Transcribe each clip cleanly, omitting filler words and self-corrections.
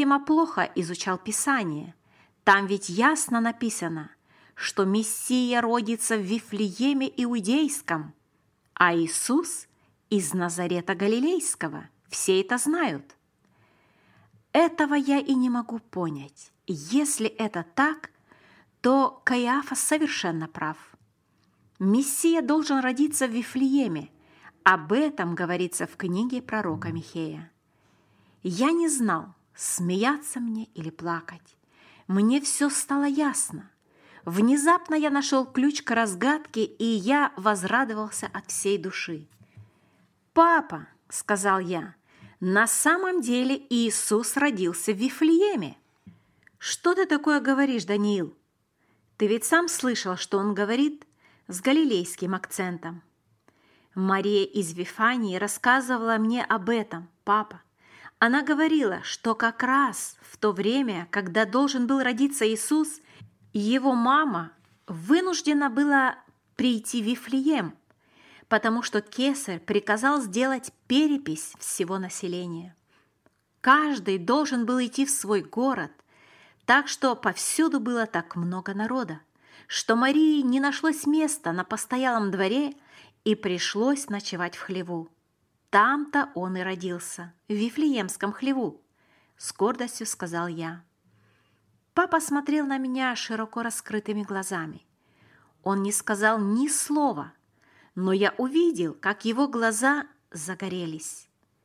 видимо, плохо изучал Писание. Там ведь ясно написано, что Мессия родится в Вифлееме Иудейском, а Иисус из Назарета Галилейского. Все это знают. Этого я и не могу понять. Если это так, то Каиафа совершенно прав. Мессия должен родиться в Вифлееме. Об этом говорится в книге пророка Михея. Я не знал, смеяться мне или плакать. Мне все стало ясно. Внезапно я нашел ключ к разгадке, и я возрадовался от всей души. «Папа», — сказал я, — «на самом деле Иисус родился в Вифлееме». «Что ты такое говоришь, Даниил? Ты ведь сам слышал, что он говорит с галилейским акцентом». Мария из Вифании рассказывала мне об этом, папа. Она говорила, что как раз в то время, когда должен был родиться Иисус, его мама вынуждена была прийти в Вифлеем, потому что кесарь приказал сделать перепись всего населения. Каждый должен был идти в свой город, так что повсюду было так много народа, что Марии не нашлось места на постоялом дворе и пришлось ночевать в хлеву. Там-то он и родился, в Вифлеемском хлеву, с гордостью сказал я. Папа смотрел на меня широко раскрытыми глазами. Он не сказал ни слова, но я увидел, как его глаза загорелись.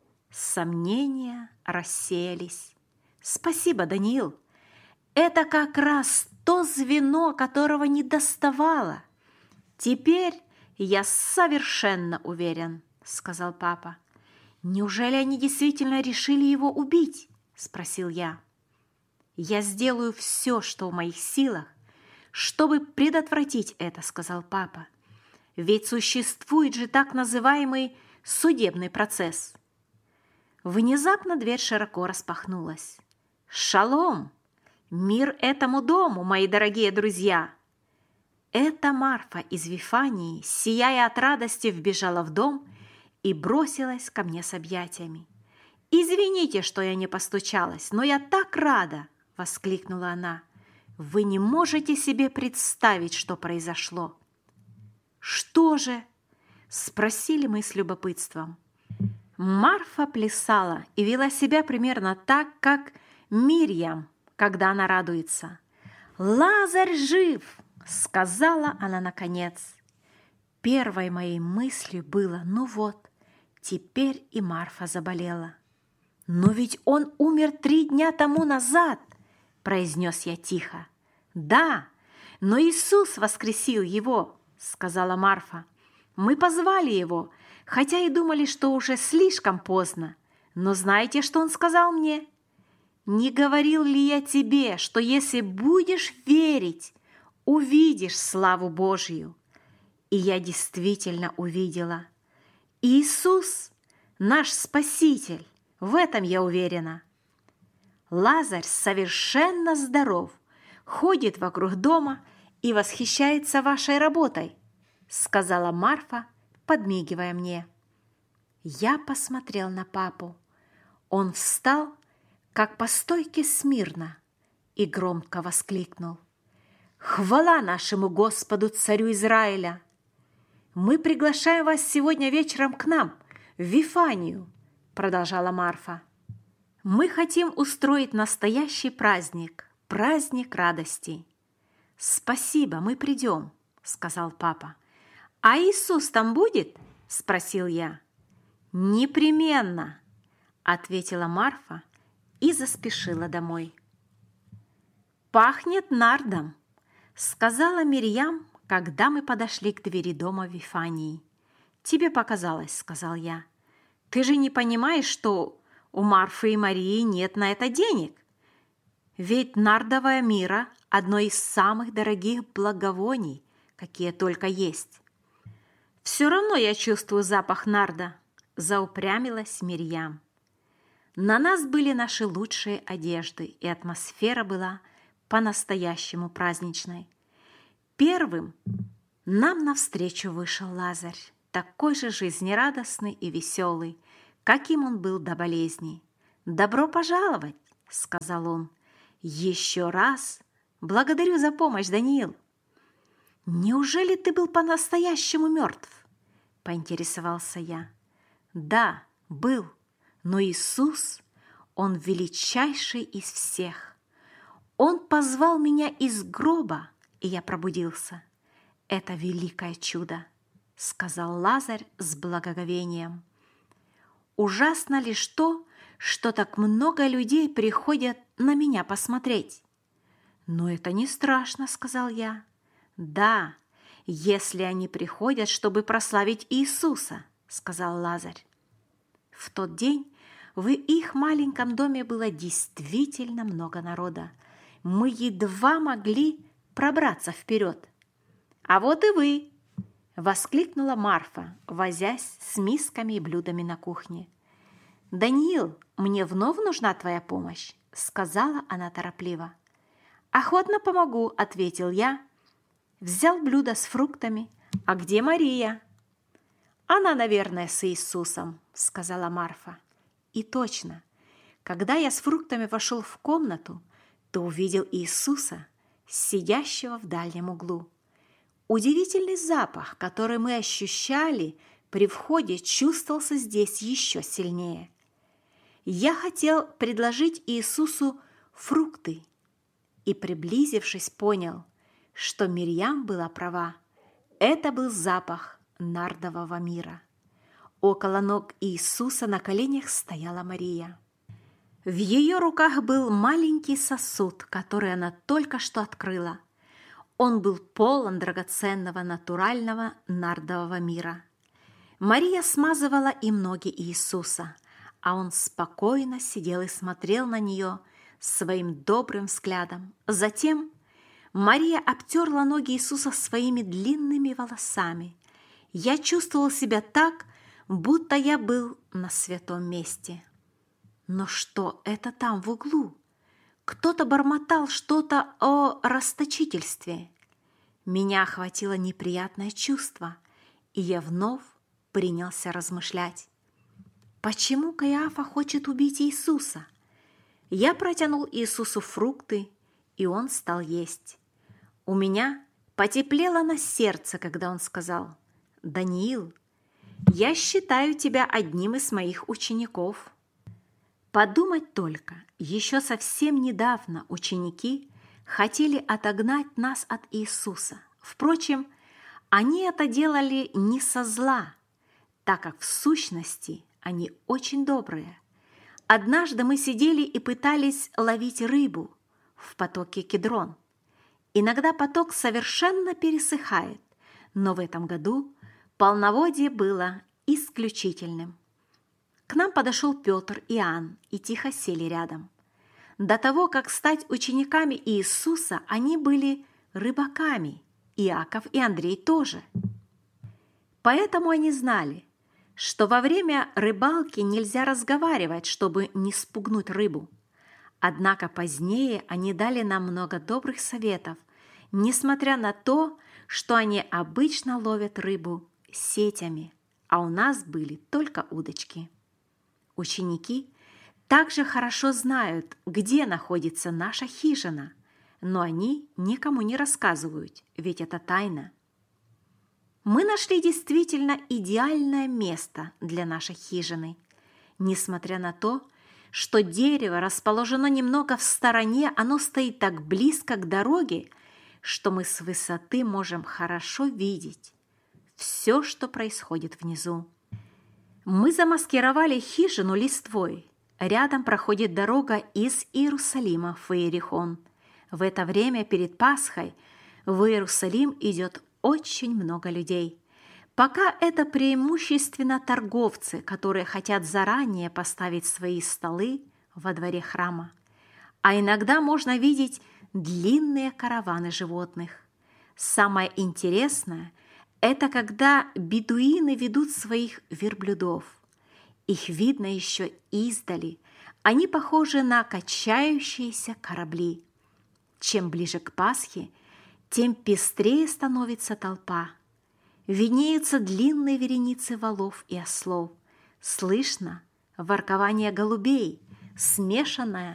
Сомнения рассеялись. Спасибо, Даниил. Это как раз то звено, которого не доставало. Теперь я совершенно уверен, сказал папа. Неужели они действительно решили его убить? Спросил я. Я сделаю все, что в моих силах, чтобы предотвратить это, сказал папа. Ведь существует же так называемый судебный процесс. Внезапно дверь широко распахнулась. «Шалом! Мир этому дому, мои дорогие друзья!» Эта Марфа из Вифании, сияя от радости, вбежала в дом и бросилась ко мне с объятиями. «Извините, что я не постучалась, но я так рада!» – воскликнула она. «Вы не можете себе представить, что произошло!» «Что же?» – спросили мы с любопытством. Марфа плясала и вела себя примерно так, как Мирьям, когда она радуется. «Лазарь жив!» – сказала она наконец. Первой моей мыслью было: ну вот, теперь и Марфа заболела. «Но ведь он умер 3 дня тому назад!» – произнес я тихо. «Да, но Иисус воскресил его!» – сказала Марфа. «Мы позвали его, хотя и думали, что уже слишком поздно. Но знаете, что он сказал мне? Не говорил ли я тебе, что если будешь верить, увидишь славу Божью?» И я действительно увидела. Иисус – наш Спаситель, в этом я уверена. Лазарь совершенно здоров, ходит вокруг дома и восхищается вашей работой, сказала Марфа, подмигивая мне. Я посмотрел на папу. Он встал, как по стойке смирно, и громко воскликнул: «Хвала нашему Господу, царю Израиля! Мы приглашаем вас сегодня вечером к нам, в Вифанию», продолжала Марфа. «Мы хотим устроить настоящий праздник, праздник радости». «Спасибо, мы придем», сказал папа. «А Иисус там будет?» спросил я. «Непременно», ответила Марфа и заспешила домой. «Пахнет нардом», сказала Мирьям, когда мы подошли к двери дома в Вифании. «Тебе показалось», сказал я. «Ты же не понимаешь, что у Марфы и Марии нет на это денег? Ведь нардовая мирра – одно из самых дорогих благовоний, какие только есть». «Все равно я чувствую запах нарда», – заупрямилась Мирьям. На нас были наши лучшие одежды, и атмосфера была по-настоящему праздничной. Первым нам навстречу вышел Лазарь, такой же жизнерадостный и веселый, каким он был до болезни. «Добро пожаловать!» сказал он. «Еще раз благодарю за помощь, Даниил». «Неужели ты был по-настоящему мертв?» – поинтересовался я. «Да, был, но Иисус, Он величайший из всех. Он позвал меня из гроба, и я пробудился. Это великое чудо», – сказал Лазарь с благоговением. «Ужасно лишь то, что так много людей приходят на меня посмотреть». «Но это не страшно», – сказал я. «Да, если они приходят, чтобы прославить Иисуса», – сказал Лазарь. В тот день в их маленьком доме было действительно много народа. Мы едва могли пробраться вперед. «А вот и вы!» – воскликнула Марфа, возясь с мисками и блюдами на кухне. «Даниил, мне вновь нужна твоя помощь», – сказала она торопливо. «Охотно помогу», – ответил я. Взял блюдо с фруктами. «А где Мария?» «Она, наверное, с Иисусом», – сказала Марфа. И точно, когда я с фруктами вошел в комнату, то увидел Иисуса, сидящего в дальнем углу. Удивительный запах, который мы ощущали при входе, чувствовался здесь еще сильнее. Я хотел предложить Иисусу фрукты и, приблизившись, понял, что Мирьям была права. Это был запах нардового мира. Около ног Иисуса на коленях стояла Мария. В ее руках был маленький сосуд, который она только что открыла. Он был полон драгоценного натурального нардового мира. Мария смазывала им ноги Иисуса, а он спокойно сидел и смотрел на нее своим добрым взглядом. Затем Мария обтерла ноги Иисуса своими длинными волосами. Я чувствовал себя так, будто я был на святом месте. Но что это там в углу? Кто-то бормотал что-то о расточительстве. Меня охватило неприятное чувство, и я вновь принялся размышлять. Почему Каиафа хочет убить Иисуса? Я протянул Иисусу фрукты, и он стал есть. У меня потеплело на сердце, когда он сказал: «Даниил, я считаю тебя одним из моих учеников». Подумать только, еще совсем недавно ученики хотели отогнать нас от Иисуса. Впрочем, они это делали не со зла, так как в сущности они очень добрые. Однажды мы сидели и пытались ловить рыбу в потоке Кедрон. Иногда поток совершенно пересыхает, но в этом году полноводье было исключительным. К нам подошел Петр и Иоанн и тихо сели рядом. До того, как стать учениками Иисуса, они были рыбаками, Иаков и Андрей тоже. Поэтому они знали, что во время рыбалки нельзя разговаривать, чтобы не спугнуть рыбу. Однако позднее они дали нам много добрых советов, несмотря на то, что они обычно ловят рыбу сетями, а у нас были только удочки. Ученики также хорошо знают, где находится наша хижина, но они никому не рассказывают, ведь это тайна. Мы нашли действительно идеальное место для нашей хижины, несмотря на то, что дерево расположено немного в стороне, оно стоит так близко к дороге, что мы с высоты можем хорошо видеть все, что происходит внизу. Мы замаскировали хижину листвой. Рядом проходит дорога из Иерусалима в Иерихон. В это время перед Пасхой в Иерусалим идет очень много людей. Пока это преимущественно торговцы, которые хотят заранее поставить свои столы во дворе храма. А иногда можно видеть длинные караваны животных. Самое интересное – это когда бедуины ведут своих верблюдов. Их видно еще издали. Они похожи на качающиеся корабли. Чем ближе к Пасхе, тем пестрее становится толпа. Виднеются длинные вереницы волов и ослов. Слышно воркование голубей, смешанное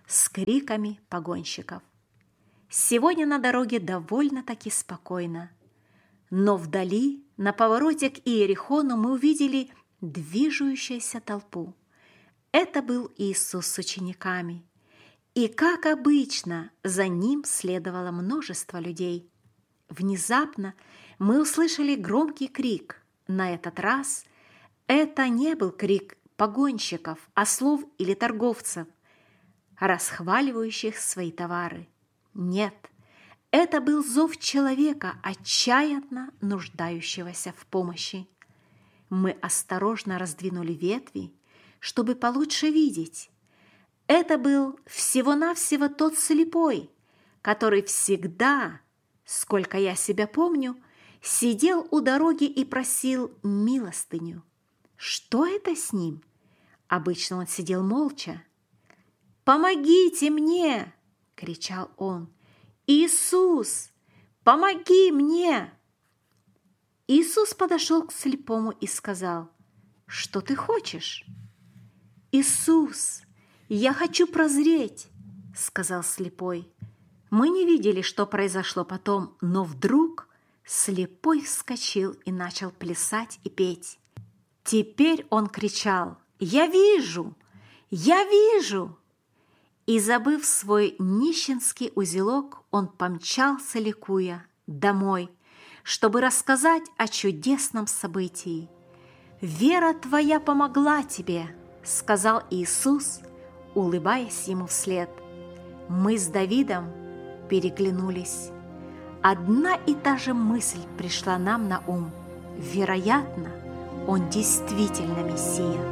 с криками погонщиков. Сегодня на дороге довольно-таки спокойно, но вдали, на повороте к Иерихону, мы увидели движущуюся толпу. Это был Иисус с учениками, и, как обычно, за ним следовало множество людей. Внезапно мы услышали громкий крик. На этот раз это не был крик погонщиков, ослов или торговцев, расхваливающих свои товары. Нет, это был зов человека, отчаянно нуждающегося в помощи. Мы осторожно раздвинули ветви, чтобы получше видеть. Это был всего-навсего тот слепой, который всегда, сколько я себя помню, сидел у дороги и просил милостыню. Что это с ним? Обычно он сидел молча. «Помогите мне!» – кричал он. «Иисус, помоги мне!» Иисус подошел к слепому и сказал: «Что ты хочешь?» «Иисус, я хочу прозреть», – сказал слепой. Мы не видели, что произошло потом, но вдруг слепой вскочил и начал плясать и петь. Теперь он кричал: «Я вижу! Я вижу!» И, забыв свой нищенский узелок, он помчался, ликуя, домой, чтобы рассказать о чудесном событии. «Вера твоя помогла тебе», — сказал Иисус, улыбаясь ему вслед. Мы с Давидом переглянулись. Одна и та же мысль пришла нам на ум. Вероятно, он действительно Мессия.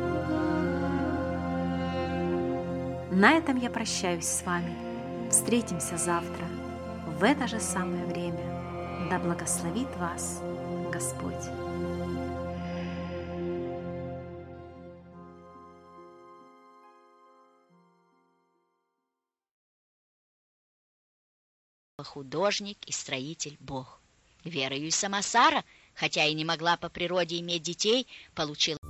На этом я прощаюсь с вами. Встретимся завтра в это же самое время. Да благословит вас Господь. Художник и строитель Бог. Верою и сама Сара, хотя и не могла по природе иметь детей, получила